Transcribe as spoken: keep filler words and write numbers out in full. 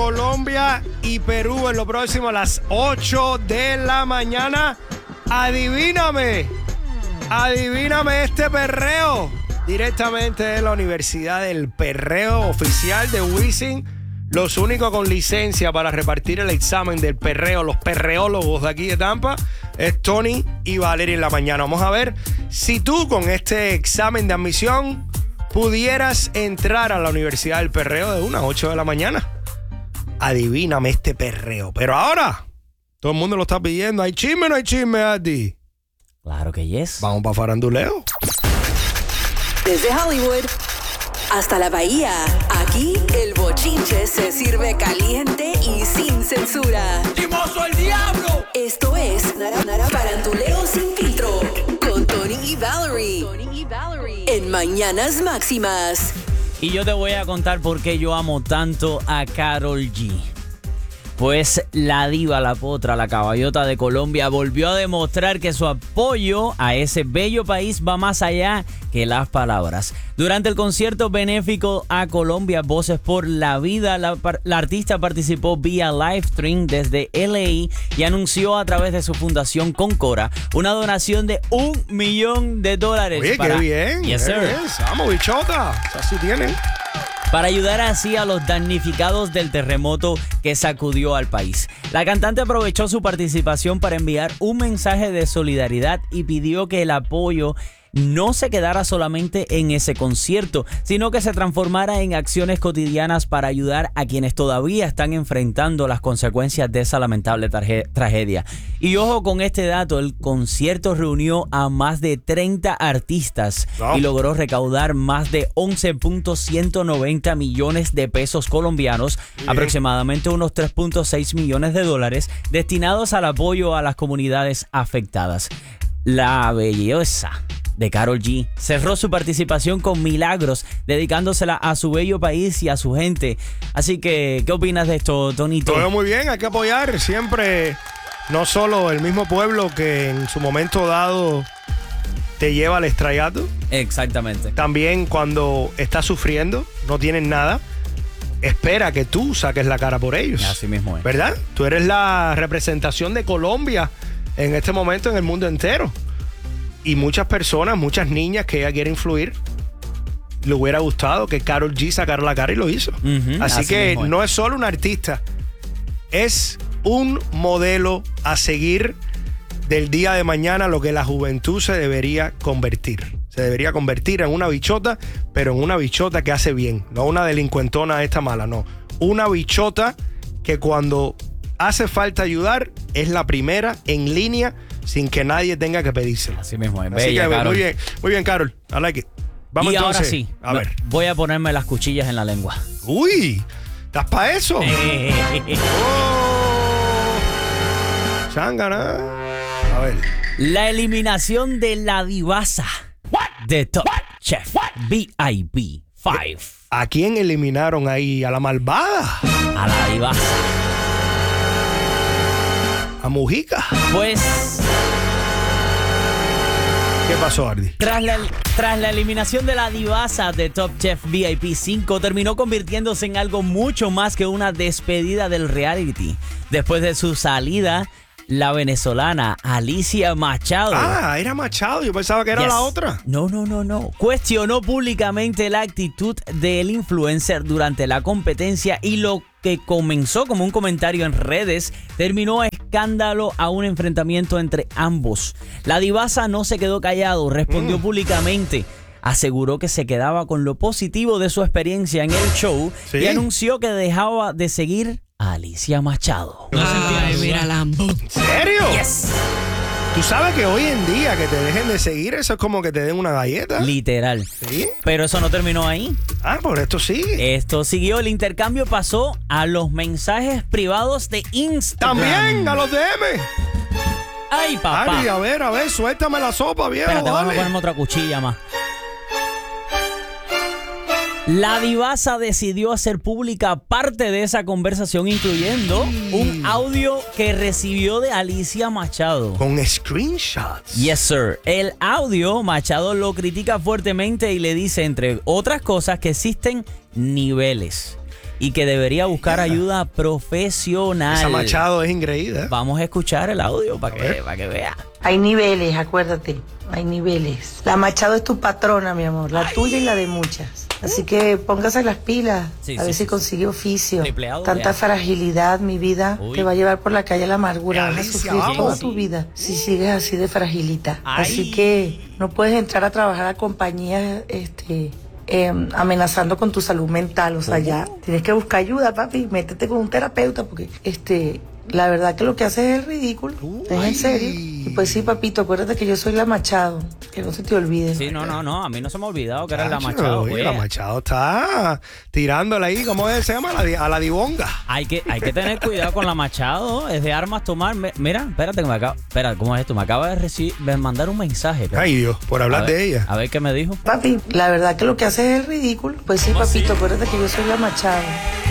Colombia y Perú en lo próximo a las ocho de la mañana. Adivíname, adivíname este perreo directamente de la Universidad del Perreo Oficial de Wisin. Los únicos con licencia para repartir el examen del perreo, los perreólogos de aquí de Tampa, es Tony y Valeria en la mañana. Vamos a ver si tú con este examen de admisión pudieras entrar a la Universidad del Perreo de unas ocho de la mañana. Adivíname este perreo. Pero ahora, todo el mundo lo está pidiendo. ¿Hay chisme o no hay chisme, Adi? Claro que yes. Vamos para faranduleo. Desde Hollywood hasta la Bahía, aquí el bochinche se sirve caliente y sin censura. ¡Chimoso el diablo! Esto es Nara, Nara Faranduleo Sin Filtro con Tony y Valerie. Tony y Valerie en Mañanas Máximas. Y yo te voy a contar por qué yo amo tanto a Karol G. Pues la diva, la potra, la caballota de Colombia volvió a demostrar que su apoyo a ese bello país va más allá que las palabras. Durante el concierto benéfico a Colombia, Voces por la Vida, la, la artista participó vía live stream desde L A y anunció a través de su fundación Concora una donación de un millón de dólares. Oye, para... qué bien. Yes, sir. Yes. Vamos, bichota. Así tienen. Para ayudar así a los damnificados del terremoto que sacudió al país. La cantante aprovechó su participación para enviar un mensaje de solidaridad y pidió que el apoyo no se quedara solamente en ese concierto, sino que se transformara en acciones cotidianas para ayudar a quienes todavía están enfrentando las consecuencias de esa lamentable traje- tragedia. Y ojo con este dato, el concierto reunió a más de treinta artistas no. y logró recaudar más de once punto ciento noventa millones de pesos colombianos, Bien. aproximadamente unos tres punto seis millones de dólares, destinados al apoyo a las comunidades afectadas. La belleza de Karol G cerró su participación con Milagros, dedicándosela a su bello país y a su gente. Así que, ¿qué opinas de esto, Tonito? Todo muy bien, hay que apoyar siempre, no solo el mismo pueblo que en su momento dado te lleva al estrellato. Exactamente. También cuando estás sufriendo, no tienen nada, espera que tú saques la cara por ellos. Así mismo es. ¿Verdad? Tú eres la representación de Colombia en este momento en el mundo entero. Y muchas personas, muchas niñas que ella quiere influir, le hubiera gustado que Karol G sacara la cara y lo hizo. Uh-huh, así, así que mismo es. no es solo un artista, es un modelo a seguir del día de mañana, lo que la juventud se debería convertir. Se debería convertir en una bichota, pero en una bichota que hace bien, no una delincuentona esta mala, no. Una bichota que cuando hace falta ayudar es la primera en línea sin que nadie tenga que pedírselo. Así mismo es. Así Bella, que Karol. muy bien, muy bien, Karol. I like it. Vamos y entonces. ahora sí, A ver. voy a ponerme las cuchillas en la lengua. Uy, ¿estás para eso? Oh, Chángana. A ver. La eliminación de la divasa de Top Chef V I P cinco. ¿A quién eliminaron ahí? ¿A la malvada? A la divasa. ¿A Mujica? Pues ¿Qué pasó, Ardi? Tras la, tras la eliminación de la divasa de Top Chef V I P cinco, terminó convirtiéndose en algo mucho más que una despedida del reality. Después de su salida, la venezolana Alicia Machado. Ah, era Machado. Yo pensaba que era Yes. la otra. No, no, no, no. Cuestionó públicamente la actitud del influencer durante la competencia y lo que comenzó como un comentario en redes terminó escándalo a un enfrentamiento entre ambos. La divasa no se quedó callado, respondió Mm. públicamente. Aseguró que se quedaba con lo positivo de su experiencia en el show ¿Sí? y anunció que dejaba de seguir a Alicia Machado. Ay, mira Lambo. ¿En serio? Yes. Tú sabes que hoy en día que te dejen de seguir, eso es como que te den una galleta. Literal. ¿Sí? Pero eso no terminó ahí. Ah, por esto sigue. Esto siguió, el intercambio pasó a los mensajes privados de Instagram. También a los D M. ¡Ay, papá! Ari, a ver, a ver, suéltame la sopa, viejo. Espérate, vamos a dale. ponerme otra cuchilla más. La divasa decidió hacer pública parte de esa conversación, incluyendo un audio que recibió de Alicia Machado. Con screenshots. Yes, sir. El audio, Machado lo critica fuertemente y le dice, entre otras cosas, que existen niveles. y que debería buscar ayuda profesional. Esa Machado es ingreída. Vamos a escuchar el audio para que, para que vea. Hay niveles, acuérdate, hay niveles. La Machado es tu patrona, mi amor, la Ay. tuya y la de muchas. Así que póngase las pilas, sí, a sí, ver sí, si consigue oficio. Tanta fragilidad, mi vida, Uy. te va a llevar por la calle a la amargura. Vas a sufrir vamos. toda tu vida si sigues así de fragilita. Ay. Así que no puedes entrar a trabajar a compañías este, eh, amenazando con tu salud mental. O sea, uh-huh. ya tienes que buscar ayuda, papi. Métete con un terapeuta porque este... la verdad que lo que haces es ridículo. Uy. Es en serio. Y pues sí, papito, acuérdate que yo soy la Machado. Que no se te olvide. Sí, no, no, no. A mí no se me ha olvidado que eres la Machado. Oye, la Machado está tirándole ahí, ¿cómo se llama? A la, a la divonga. Hay que, hay que tener cuidado con la Machado. Es de armas tomar. Mira, espérate que me acaba. Espera, ¿cómo es esto? Me acaba de recibir, de mandar un mensaje. Pero. Ay, Dios, por hablar ver, de ella. A ver qué me dijo. Papi, la verdad que lo que haces es ridículo. Pues sí, papito, así? Acuérdate que yo soy la Machado.